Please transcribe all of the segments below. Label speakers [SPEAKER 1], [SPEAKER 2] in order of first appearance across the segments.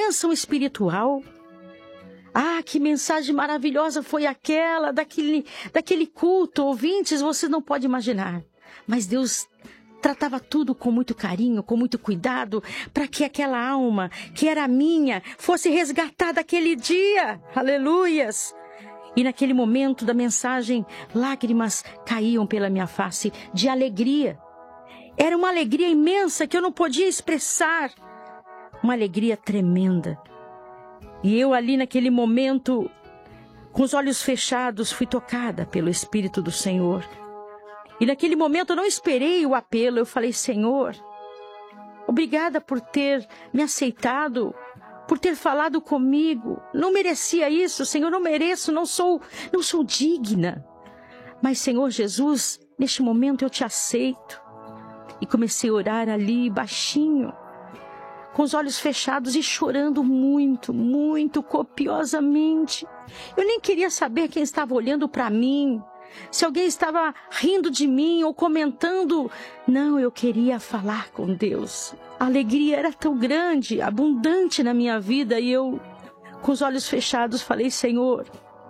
[SPEAKER 1] bênção espiritual. Ah, que mensagem maravilhosa foi aquela, daquele culto, ouvintes, você não pode imaginar. Mas Deus tratava tudo com muito carinho, com muito cuidado, para que aquela alma, que era minha, fosse resgatada aquele dia. Aleluias! E naquele momento da mensagem, lágrimas caíam pela minha face de alegria. Era uma alegria imensa que eu não podia expressar. Uma alegria tremenda. E eu ali naquele momento, com os olhos fechados, fui tocada pelo Espírito do Senhor. E naquele momento eu não esperei o apelo, eu falei: Senhor, obrigada por ter me aceitado, por ter falado comigo. Não merecia isso, Senhor, não mereço, não sou digna. Mas, Senhor Jesus, neste momento eu te aceito. E comecei a orar ali, baixinho, com os olhos fechados e chorando muito, muito copiosamente. Eu nem queria saber quem estava olhando para mim, se alguém estava rindo de mim ou comentando. Não, eu queria falar com Deus. A alegria era tão grande, abundante na minha vida, e eu, com os olhos fechados, falei: Senhor,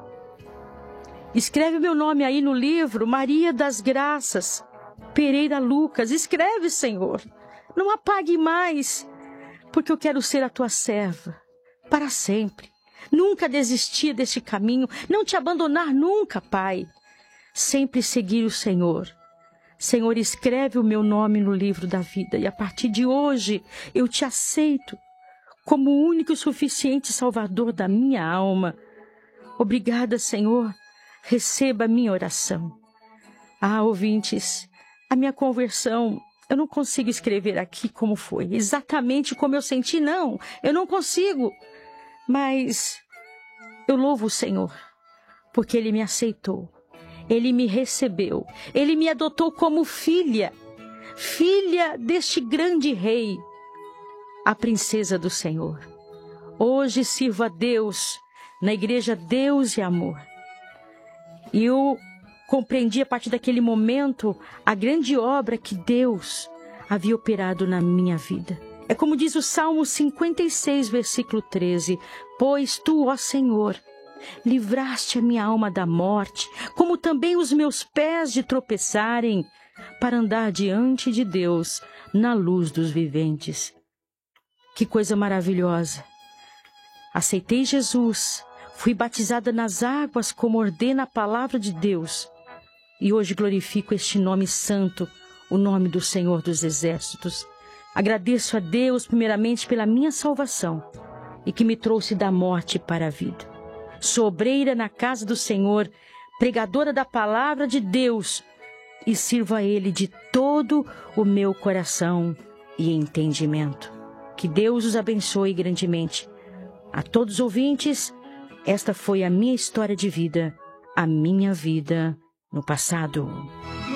[SPEAKER 1] escreve meu nome aí no livro, Maria das Graças Pereira Lucas. Escreve, Senhor. Não apague mais, porque eu quero ser a tua serva para sempre. Nunca desistir deste caminho, não te abandonar nunca, Pai. Sempre seguir o Senhor. Senhor, escreve o meu nome no livro da vida, e a partir de hoje eu te aceito como o único e suficiente Salvador da minha alma. Obrigada, Senhor. Receba a minha oração. Ah, ouvintes, a minha conversão, eu não consigo escrever aqui como foi, exatamente como eu senti, não. Eu não consigo. Mas eu louvo o Senhor, porque Ele me aceitou. Ele me recebeu. Ele me adotou como filha. Filha deste grande rei, a princesa do Senhor. Hoje sirvo a Deus na igreja Deus e Amor. E eu compreendi a partir daquele momento a grande obra que Deus havia operado na minha vida. É como diz o Salmo 56, versículo 13. Pois tu, ó Senhor, livraste a minha alma da morte, como também os meus pés de tropeçarem, para andar diante de Deus na luz dos viventes. Que coisa maravilhosa! Aceitei Jesus, fui batizada nas águas como ordena a palavra de Deus, e hoje glorifico este nome santo, o nome do Senhor dos Exércitos. Agradeço a Deus primeiramente pela minha salvação e que me trouxe da morte para a vida. Sou obreira na casa do Senhor, pregadora da palavra de Deus, e sirvo a Ele de todo o meu coração e entendimento. Que Deus os abençoe grandemente. A todos os ouvintes, esta foi a minha história de vida, a minha vida no passado.